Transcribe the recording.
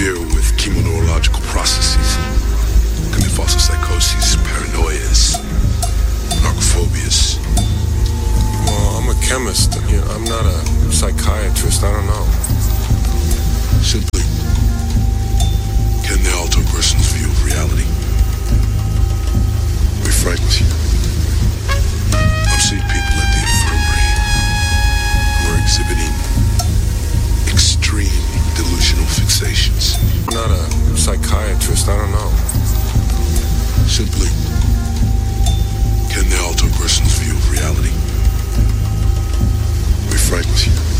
interfere with chemoneurological processes, can be false psychoses, paranoias, narcophobias. Well, I'm a chemist. I'm not a psychiatrist. I don't know. Simply, can they alter a person's view of reality? To be frank with you, I've seen people at the infirmary who are exhibiting extreme delusional fixations. I'm not a psychiatrist. I don't know. Simply, can they alter a person's view of reality? To be frank with you,